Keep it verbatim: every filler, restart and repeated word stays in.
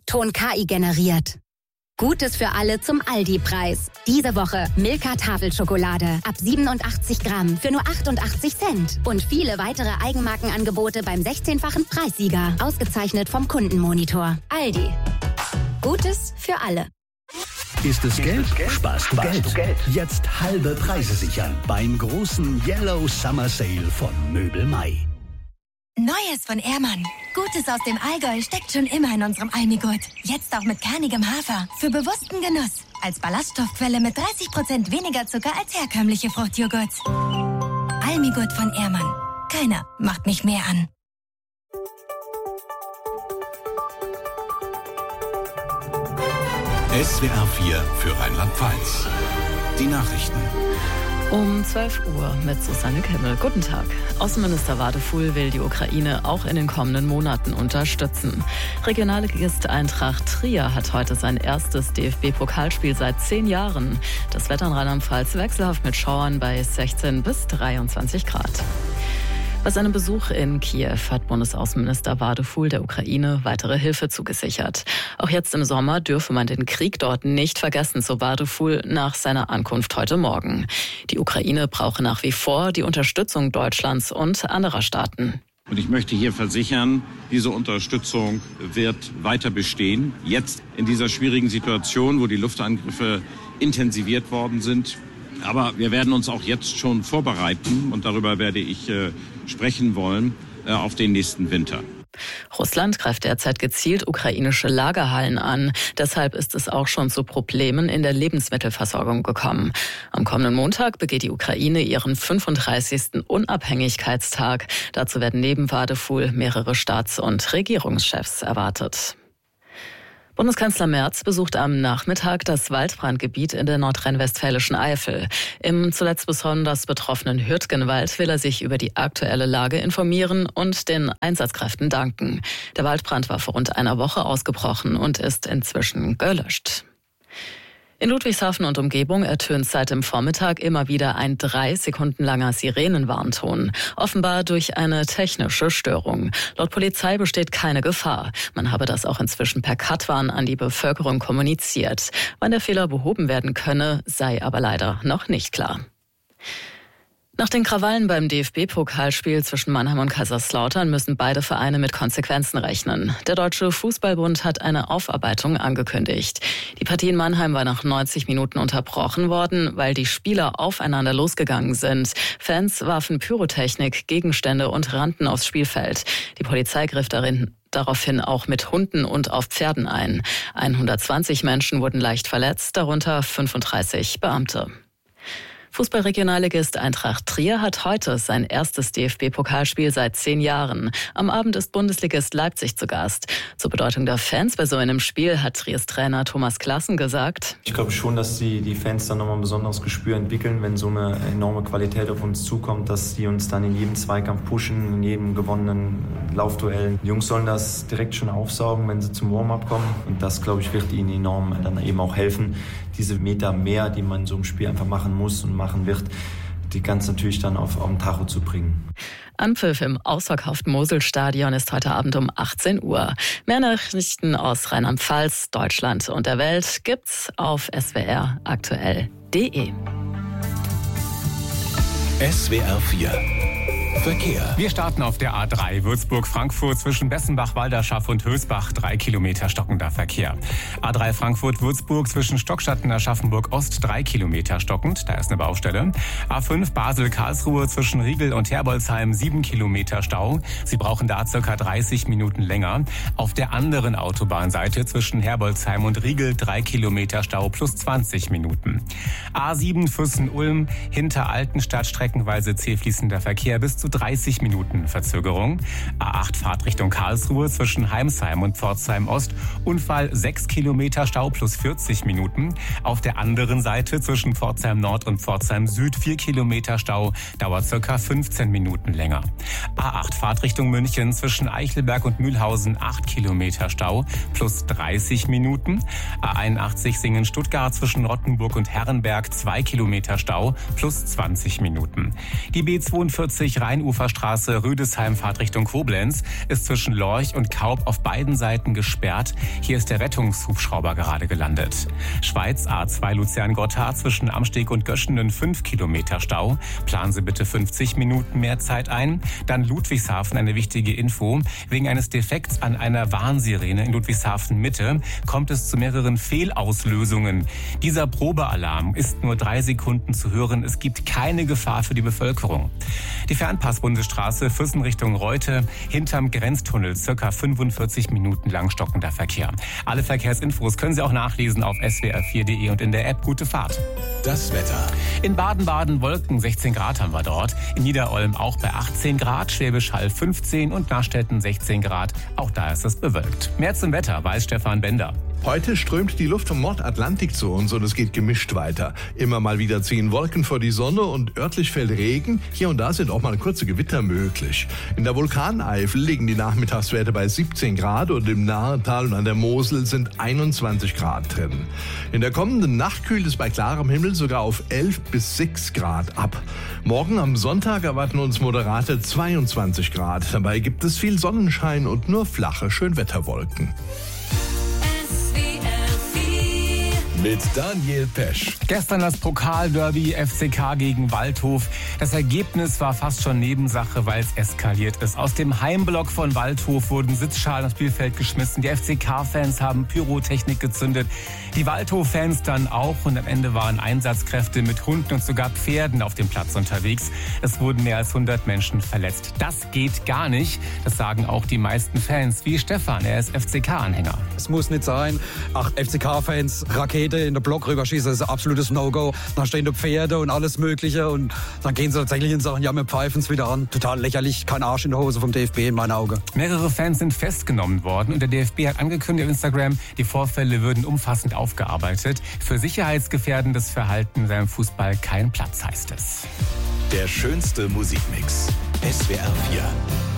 Ton K I generiert. Gutes für alle zum Aldi-Preis. Diese Woche Milka Tafelschokolade ab siebenundachtzig Gramm für nur achtundachtzig Cent. Und viele weitere Eigenmarkenangebote beim sechzehnfachen Preissieger. Ausgezeichnet vom Kundenmonitor. Aldi. Gutes für alle. Ist es Geld? Sparst du Geld. Geld. Jetzt halbe Preise sichern beim großen Yellow Summer Sale von Möbel Mai. Neues von Ehrmann. Gutes aus dem Allgäu steckt schon immer in unserem Almigurt. Jetzt auch mit kernigem Hafer. Für bewussten Genuss. Als Ballaststoffquelle mit dreißig Prozent weniger Zucker als herkömmliche Fruchtjoghurts. Almigurt von Ehrmann. Keiner macht mich mehr an. S W R vier für Rheinland-Pfalz. Die Nachrichten. Um zwölf Uhr mit Susanne Kimmel. Guten Tag. Außenminister Wadefuhl will die Ukraine auch in den kommenden Monaten unterstützen. Regionalligist Eintracht Trier hat heute sein erstes D F B-Pokalspiel seit zehn Jahren. Das Wetter in Rheinland-Pfalz wechselhaft mit Schauern bei sechzehn bis dreiundzwanzig Grad. Bei seinem Besuch in Kiew hat Bundesaußenminister Wadefuhl der Ukraine weitere Hilfe zugesichert. Auch jetzt im Sommer dürfe man den Krieg dort nicht vergessen, so Wadefuhl nach seiner Ankunft heute Morgen. Die Ukraine brauche nach wie vor die Unterstützung Deutschlands und anderer Staaten. Und ich möchte hier versichern, diese Unterstützung wird weiter bestehen. Jetzt in dieser schwierigen Situation, wo die Luftangriffe intensiviert worden sind. Aber wir werden uns auch jetzt schon vorbereiten, und darüber werde ich äh, sprechen wollen, äh, auf den nächsten Winter. Russland greift derzeit gezielt ukrainische Lagerhallen an. Deshalb ist es auch schon zu Problemen in der Lebensmittelversorgung gekommen. Am kommenden Montag begeht die Ukraine ihren fünfunddreißigsten Unabhängigkeitstag. Dazu werden neben Wadefuhl mehrere Staats- und Regierungschefs erwartet. Bundeskanzler Merz besucht am Nachmittag das Waldbrandgebiet in der nordrhein-westfälischen Eifel. Im zuletzt besonders betroffenen Hürtgenwald will er sich über die aktuelle Lage informieren und den Einsatzkräften danken. Der Waldbrand war vor rund einer Woche ausgebrochen und ist inzwischen gelöscht. In Ludwigshafen und Umgebung ertönt seit dem Vormittag immer wieder ein drei Sekunden langer Sirenenwarnton, offenbar durch eine technische Störung. Laut Polizei besteht keine Gefahr. Man habe das auch inzwischen per Katwan an die Bevölkerung kommuniziert. Wann der Fehler behoben werden könne, sei aber leider noch nicht klar. Nach den Krawallen beim D F B-Pokalspiel zwischen Mannheim und Kaiserslautern müssen beide Vereine mit Konsequenzen rechnen. Der Deutsche Fußballbund hat eine Aufarbeitung angekündigt. Die Partie in Mannheim war nach neunzig Minuten unterbrochen worden, weil die Spieler aufeinander losgegangen sind. Fans warfen Pyrotechnik, Gegenstände und rannten aufs Spielfeld. Die Polizei griff darin daraufhin auch mit Hunden und auf Pferden ein. hundertzwanzig Menschen wurden leicht verletzt, darunter fünfunddreißig Beamte. Fußballregionalligist Eintracht Trier hat heute sein erstes D F B-Pokalspiel seit zehn Jahren. Am Abend ist Bundesligist Leipzig zu Gast. Zur Bedeutung der Fans bei so einem Spiel hat Triers Trainer Thomas Klassen gesagt: Ich glaube schon, dass die, die Fans dann nochmal ein besonderes Gespür entwickeln, wenn so eine enorme Qualität auf uns zukommt, dass die uns dann in jedem Zweikampf pushen, in jedem gewonnenen Laufduell. Die Jungs sollen das direkt schon aufsaugen, wenn sie zum Warm-up kommen. Und das, glaube ich, wird ihnen enorm dann eben auch helfen, diese Meter mehr, die man in so einem Spiel einfach machen muss und machen wird, die ganz natürlich dann auf, auf den Tacho zu bringen. Anpfiff im ausverkauften Moselstadion ist heute Abend um achtzehn Uhr. Mehr Nachrichten aus Rheinland-Pfalz, Deutschland und der Welt gibt's auf s w r aktuell punkt d e. S W R vier Verkehr. Wir starten auf der A drei Würzburg-Frankfurt zwischen Bessenbach-Walderschaft und Hösbach. Drei Kilometer stockender Verkehr. A drei Frankfurt-Würzburg zwischen Stockstadt und Aschaffenburg-Ost. Drei Kilometer stockend. Da ist eine Baustelle. A fünf Basel-Karlsruhe zwischen Riegel und Herbolzheim. Sieben Kilometer Stau. Sie brauchen da circa dreißig Minuten länger. Auf der anderen Autobahnseite zwischen Herbolzheim und Riegel. Drei Kilometer Stau plus zwanzig Minuten. A sieben Füssen-Ulm hinter Altenstadt streckenweise zähfließender Verkehr bis zu dreißig Minuten Verzögerung. A acht Fahrtrichtung Karlsruhe zwischen Heimsheim und Pforzheim Ost. Unfall sechs Kilometer Stau plus vierzig Minuten. Auf der anderen Seite zwischen Pforzheim Nord und Pforzheim Süd vier Kilometer Stau. Dauert circa fünfzehn Minuten länger. A acht Fahrtrichtung München zwischen Eichelberg und Mühlhausen acht Kilometer Stau plus dreißig Minuten. A einundachtzig Singen-Stuttgart zwischen Rottenburg und Herrenberg zwei Kilometer Stau plus zwanzig Minuten. Die B zweiundvierzig Rheinuferstraße Rüdesheim Fahrt Richtung Koblenz ist zwischen Lorch und Kaub auf beiden Seiten gesperrt. Hier ist der Rettungshubschrauber gerade gelandet. Schweiz A zwei Luzern-Gotthard zwischen Amsteg und Göschenen fünf Kilometer Stau. Planen Sie bitte fünfzig Minuten mehr Zeit ein. Dann Ludwigshafen, eine wichtige Info. Wegen eines Defekts an einer Warnsirene in Ludwigshafen Mitte kommt es zu mehreren Fehlauslösungen. Dieser Probealarm ist nur drei Sekunden zu hören. Es gibt keine Gefahr für die Bevölkerung. Die Fernpassbundesstraße Füssen Richtung Reute, hinterm Grenztunnel, circa fünfundvierzig Minuten lang stockender Verkehr. Alle Verkehrsinfos können Sie auch nachlesen auf s w r vier punkt d e und in der App Gute Fahrt. Das Wetter. In Baden-Baden Wolken, sechzehn Grad haben wir dort. In Niederolm auch bei achtzehn Grad, Schwäbisch Hall fünfzehn und Nachstetten sechzehn Grad. Auch da ist es bewölkt. Mehr zum Wetter weiß Stefan Bender. Heute strömt die Luft vom Nordatlantik zu uns und es geht gemischt weiter. Immer mal wieder ziehen Wolken vor die Sonne und örtlich fällt Regen. Hier und da sind auch mal kurze Gewitter möglich. In der Vulkaneifel liegen die Nachmittagswerte bei siebzehn Grad und im Nahetal und an der Mosel sind einundzwanzig Grad drin. In der kommenden Nacht kühlt es bei klarem Himmel sogar auf elf bis sechs Grad ab. Morgen am Sonntag erwarten uns moderate zweiundzwanzig Grad. Dabei gibt es viel Sonnenschein und nur flache Schönwetterwolken. Mit Daniel Pesch. Gestern das Pokalderby F C K gegen Waldhof. Das Ergebnis war fast schon Nebensache, weil es eskaliert ist. Aus dem Heimblock von Waldhof wurden Sitzschalen aufs Spielfeld geschmissen. Die F C K-Fans haben Pyrotechnik gezündet. Die Waldhof-Fans dann auch. Und am Ende waren Einsatzkräfte mit Hunden und sogar Pferden auf dem Platz unterwegs. Es wurden mehr als hundert Menschen verletzt. Das geht gar nicht. Das sagen auch die meisten Fans. Wie Stefan, er ist F C K-Anhänger. Es muss nicht sein. Ach, F C K-Fans, Raketen in den Block rüberschießen, das ist ein absolutes No-Go. Dann stehen da Pferde und alles Mögliche und dann gehen sie tatsächlich und sagen, ja, wir pfeifen es wieder an. Total lächerlich, kein Arsch in der Hose vom D F B in meinen Augen. Mehrere Fans sind festgenommen worden und der D F B hat angekündigt auf Instagram, die Vorfälle würden umfassend aufgearbeitet. Für sicherheitsgefährdendes Verhalten sei im Fußball kein Platz, heißt es. Der schönste Musikmix. S W R vier.